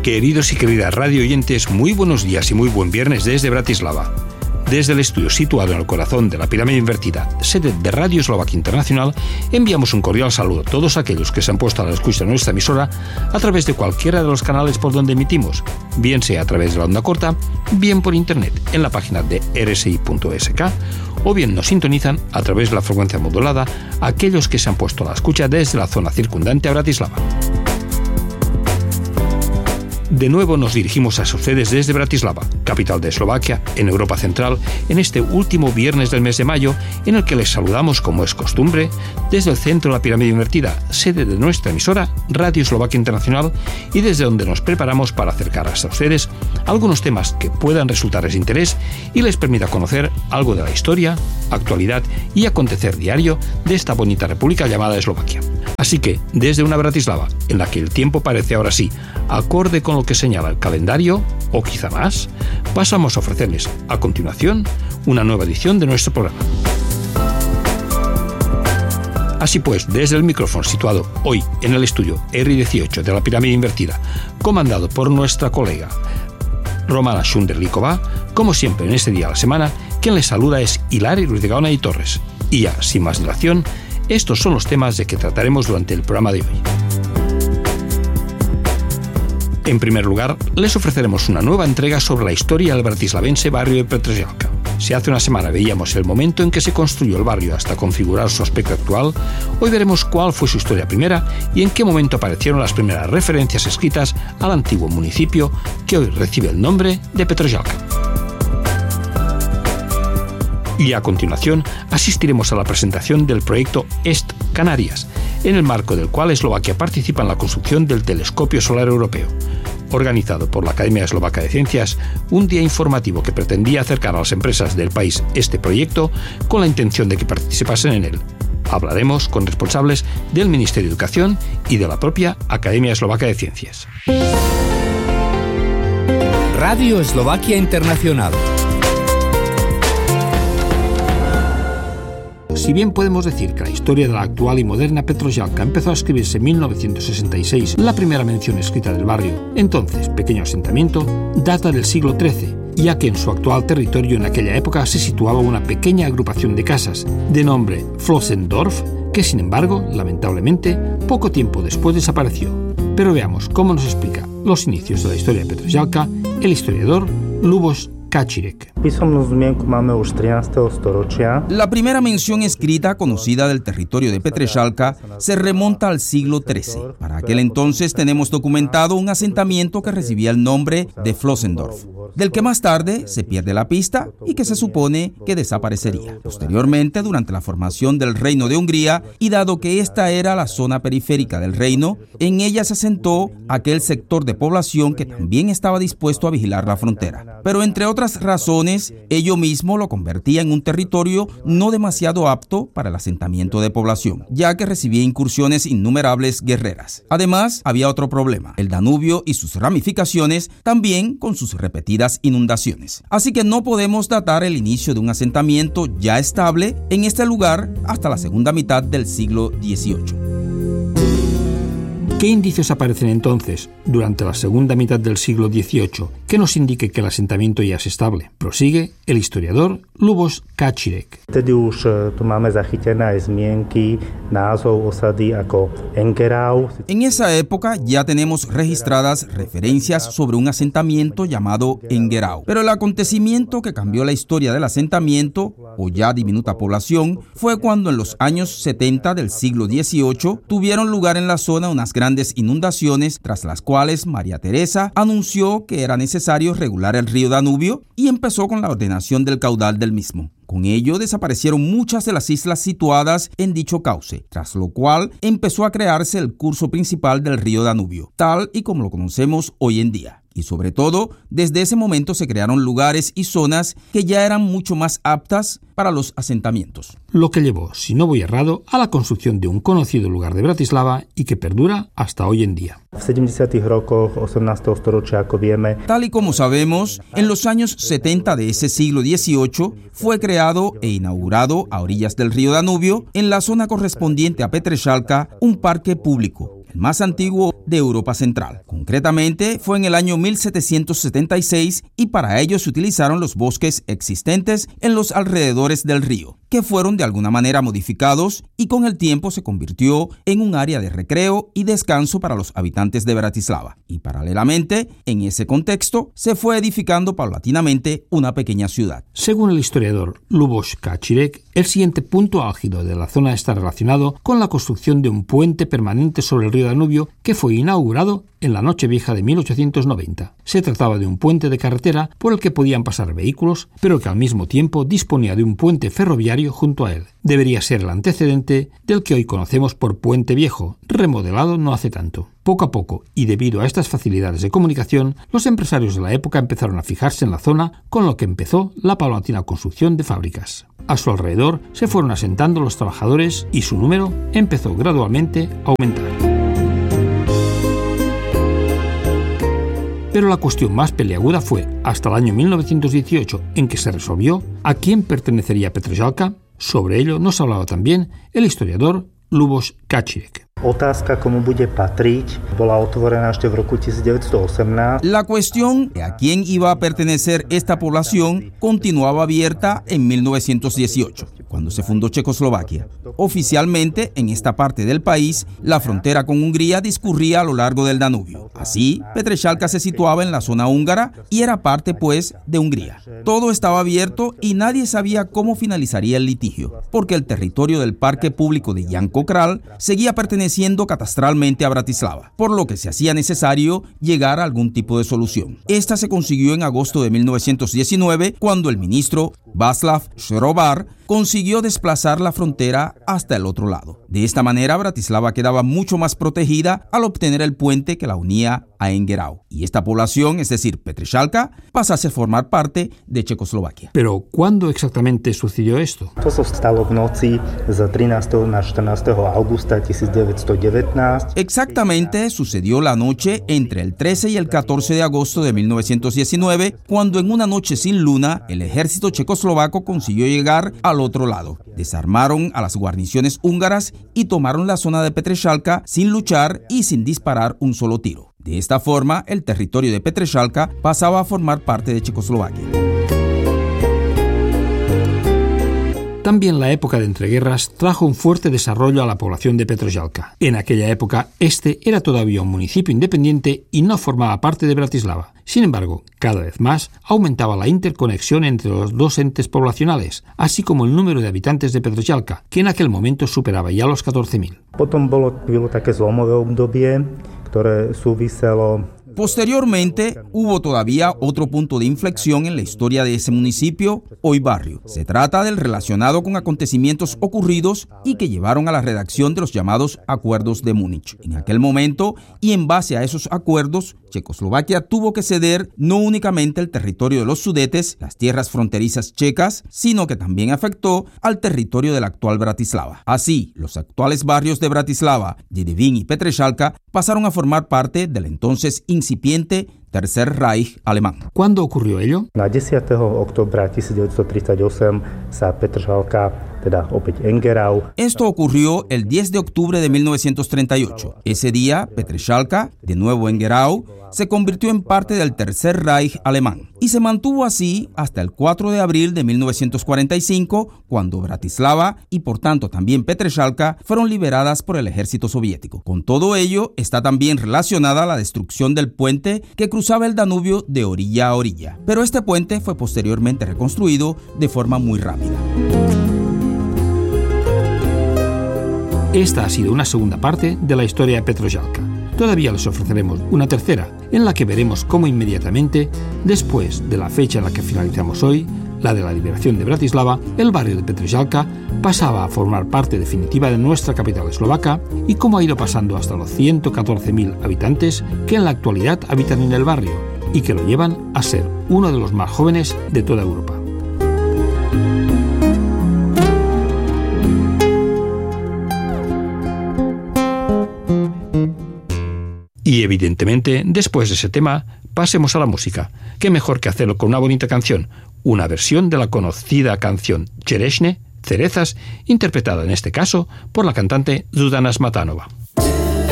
Queridos y queridas radio oyentes, muy buenos días y muy buen viernes desde Bratislava. Desde el estudio situado en el corazón de la pirámide invertida, sede de Radio Eslovaquia Internacional, enviamos un cordial saludo a todos aquellos que se han puesto a la escucha de nuestra emisora a través de cualquiera de los canales por donde emitimos, bien sea a través de la onda corta, bien por internet en la página de rsi.sk, o bien nos sintonizan a través de la frecuencia modulada aquellos que se han puesto a la escucha desde la zona circundante a Bratislava. De nuevo nos dirigimos a ustedes desde Bratislava, capital de Eslovaquia, en Europa Central, en este último viernes del mes de mayo, en el que les saludamos, como es costumbre, desde el centro de la pirámide invertida, sede de nuestra emisora, Radio Eslovaquia Internacional, y desde donde nos preparamos para acercar hasta ustedes algunos temas que puedan resultarles de interés y les permita conocer algo de la historia, actualidad y acontecer diario de esta bonita república llamada Eslovaquia. Así que, desde una Bratislava, en la que el tiempo parece ahora sí acorde con lo que señala el calendario, o quizá más, pasamos a ofrecerles, a continuación, una nueva edición de nuestro programa. Así pues, desde el micrófono situado hoy en el estudio R18 de la pirámide invertida, comandado por nuestra colega Romana Shunderlikova, como siempre en este día de la semana, quien les saluda es Hilario Ruiz de Gaona y Torres. Y ya, sin más dilación, estos son los temas de que trataremos durante el programa de hoy. En primer lugar, les ofreceremos una nueva entrega sobre la historia del bratislavense barrio de Petržalka. Si hace una semana veíamos el momento en que se construyó el barrio hasta configurar su aspecto actual, hoy veremos cuál fue su historia primera y en qué momento aparecieron las primeras referencias escritas al antiguo municipio que hoy recibe el nombre de Petržalka. Y a continuación asistiremos a la presentación del proyecto EST Canarias, en el marco del cual Eslovaquia participa en la construcción del Telescopio Solar Europeo, organizado por la Academia Eslovaca de Ciencias, un día informativo que pretendía acercar a las empresas del país este proyecto con la intención de que participasen en él. Hablaremos con responsables del Ministerio de Educación y de la propia Academia Eslovaca de Ciencias. Radio Eslovaquia Internacional. Si bien podemos decir que la historia de la actual y moderna Petržalka empezó a escribirse en 1966, la primera mención escrita del barrio, entonces pequeño asentamiento, data del siglo XIII, ya que en su actual territorio en aquella época se situaba una pequeña agrupación de casas, de nombre Flossendorf, que sin embargo, lamentablemente, poco tiempo después desapareció. Pero veamos cómo nos explica los inicios de la historia de Petržalka el historiador Lubos Kačírek. La primera mención escrita conocida del territorio de Petržalka se remonta al siglo XIII. Para aquel entonces tenemos documentado un asentamiento que recibía el nombre de Flossendorf, del que más tarde se pierde la pista y que se supone que desaparecería. Posteriormente, durante la formación del Reino de Hungría, y dado que esta era la zona periférica del reino, en ella se asentó aquel sector de población que también estaba dispuesto a vigilar la frontera. Pero entre otras razones, ello mismo lo convertía en un territorio no demasiado apto para el asentamiento de población, ya que recibía incursiones innumerables guerreras. Además, había otro problema: el Danubio y sus ramificaciones, también con sus repetidas inundaciones. Así que no podemos datar el inicio de un asentamiento ya estable en este lugar hasta la segunda mitad del siglo XVIII. ¿Qué indicios aparecen entonces, durante la segunda mitad del siglo XVIII, que nos indique que el asentamiento ya es estable? Prosigue el historiador Lubos Kačírek. En esa época ya tenemos registradas referencias sobre un asentamiento llamado Engerau. Pero el acontecimiento que cambió la historia del asentamiento, o ya diminuta población, fue cuando en los años 70 del siglo XVIII tuvieron lugar en la zona unas grandes inundaciones, tras las cuales María Teresa anunció que era necesario regular el río Danubio y empezó con la ordenación del caudal del mismo. Con ello desaparecieron muchas de las islas situadas en dicho cauce, tras lo cual empezó a crearse el curso principal del río Danubio, tal y como lo conocemos hoy en día. Y sobre todo, desde ese momento se crearon lugares y zonas que ya eran mucho más aptas para los asentamientos. Lo que llevó, si no voy errado, a la construcción de un conocido lugar de Bratislava y que perdura hasta hoy en día. Tal y como sabemos, en los años 70 de ese siglo XVIII fue creado e inaugurado a orillas del río Danubio, en la zona correspondiente a Petržalka, un parque público, el más antiguo de Europa Central. Concretamente, fue en el año 1776 y para ello se utilizaron los bosques existentes en los alrededores del río, que fueron de alguna manera modificados y con el tiempo se convirtió en un área de recreo y descanso para los habitantes de Bratislava. Y paralelamente, en ese contexto, se fue edificando paulatinamente una pequeña ciudad. Según el historiador Luboš Kačírek, el siguiente punto álgido de la zona está relacionado con la construcción de un puente permanente sobre el río Danubio que fue inaugurado en la Nochevieja de 1890. Se trataba de un puente de carretera por el que podían pasar vehículos, pero que al mismo tiempo disponía de un puente ferroviario junto a él. Debería ser el antecedente del que hoy conocemos por Puente Viejo, remodelado no hace tanto. Poco a poco, y debido a estas facilidades de comunicación, los empresarios de la época empezaron a fijarse en la zona, con lo que empezó la paulatina construcción de fábricas. A su alrededor se fueron asentando los trabajadores y su número empezó gradualmente a aumentar. Pero la cuestión más peliaguda fue hasta el año 1918, en que se resolvió a quién pertenecería Petržalka. Sobre ello nos hablaba también el historiador Luboš Kačírek. La cuestión de a quién iba a pertenecer esta población continuaba abierta en 1918, cuando se fundó Checoslovaquia. Oficialmente, en esta parte del país, la frontera con Hungría discurría a lo largo del Danubio. Así, Petržalka se situaba en la zona húngara y era parte, pues, de Hungría. Todo estaba abierto y nadie sabía cómo finalizaría el litigio, porque el territorio del Parque Público de Janko Král seguía perteneciendo catastralmente a Bratislava, por lo que se hacía necesario llegar a algún tipo de solución. Esta se consiguió en agosto de 1919, cuando el ministro Václav Šrobar consiguió desplazar la frontera hasta el otro lado. De esta manera, Bratislava quedaba mucho más protegida al obtener el puente que la unía a Engerau. Y esta población, es decir, Petržalka, pasase a formar parte de Checoslovaquia. Pero, ¿cuándo exactamente sucedió esto? Exactamente sucedió la noche entre el 13 y el 14 de agosto de 1919, cuando en una noche sin luna, el ejército checoslovaco consiguió llegar al otro lado. Desarmaron a las guarniciones húngaras y tomaron la zona de Petržalka sin luchar y sin disparar un solo tiro. De esta forma, el territorio de Petržalka pasaba a formar parte de Checoslovaquia. También la época de entreguerras trajo un fuerte desarrollo a la población de Petržalka. En aquella época, este era todavía un municipio independiente y no formaba parte de Bratislava. Sin embargo, cada vez más aumentaba la interconexión entre los dos entes poblacionales, así como el número de habitantes de Petržalka, que en aquel momento superaba ya los 14.000. Posteriormente, hubo todavía otro punto de inflexión en la historia de ese municipio, hoy barrio. Se trata del relacionado con acontecimientos ocurridos y que llevaron a la redacción de los llamados Acuerdos de Múnich. En aquel momento, y en base a esos acuerdos, Checoslovaquia tuvo que ceder no únicamente el territorio de los Sudetes, las tierras fronterizas checas, sino que también afectó al territorio de la actual Bratislava. Así, los actuales barrios de Bratislava, Devín y Petržalka pasaron a formar parte del entonces incipiente Tercer Reich alemán. ¿Cuándo ocurrió ello? Na 10. októbra 1938 sa Petržalka, teda opäť Engerau. Esto ocurrió el 10 de octubre de 1938. Ese día, Petržalka, de nuevo Engerau, se convirtió en parte del Tercer Reich alemán y se mantuvo así hasta el 4 de abril de 1945, cuando Bratislava y por tanto también Petržalka fueron liberadas por el ejército soviético. Con todo ello está también relacionada la destrucción del puente que cruzaba el Danubio de orilla a orilla, pero este puente fue posteriormente reconstruido de forma muy rápida. Esta ha sido una segunda parte de la historia de Petržalka. Todavía les ofreceremos una tercera, en la que veremos cómo inmediatamente, después de la fecha en la que finalizamos hoy, la de la liberación de Bratislava, el barrio de Petržalka pasaba a formar parte definitiva de nuestra capital eslovaca y cómo ha ido pasando hasta los 114.000 habitantes que en la actualidad habitan en el barrio y que lo llevan a ser uno de los más jóvenes de toda Europa. Y evidentemente, después de ese tema, pasemos a la música. ¿Qué mejor que hacerlo con una bonita canción? Una versión de la conocida canción Chereshne, Cerezas, interpretada en este caso por la cantante Zuzana Smatanova.